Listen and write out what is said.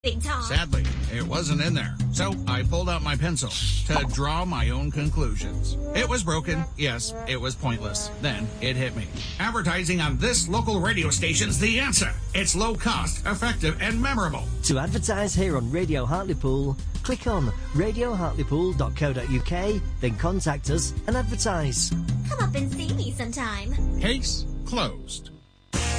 Tom. Sadly, it wasn't in there. So I pulled out my pencil to draw my own conclusions. It was broken. Yes, it was pointless. Then it hit me. Advertising on this local radio station's the answer. It's low cost, effective, and memorable. To advertise here on Radio Hartlepool, click on radiohartlepool.co.uk, then contact us and advertise. Come up and see me sometime. Case closed.